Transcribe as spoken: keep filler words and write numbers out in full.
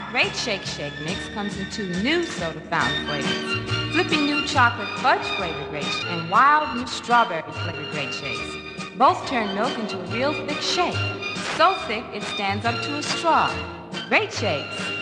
Great Shake Shake Mix comes in two new soda fountain flavors. Flippy new chocolate fudge flavored Great Shake and wild new strawberry flavored Great Shakes. Both turn milk into a real thick shake. So thick it stands up to a straw. Great Shakes.